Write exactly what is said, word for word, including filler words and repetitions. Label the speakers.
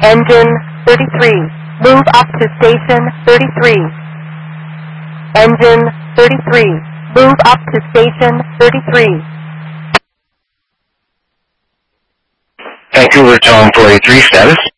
Speaker 1: Engine thirty-three, move up to station thirty-three. Engine thirty-three, move up to station thirty-three.
Speaker 2: Vancouver Tone four eight three, status.